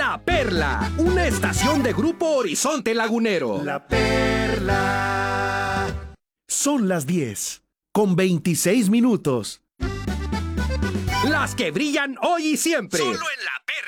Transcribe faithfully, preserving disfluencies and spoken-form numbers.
La Perla, una estación de Grupo Horizonte Lagunero. La Perla. Son las diez, con veintiséis minutos. Las que brillan hoy y siempre. Solo en La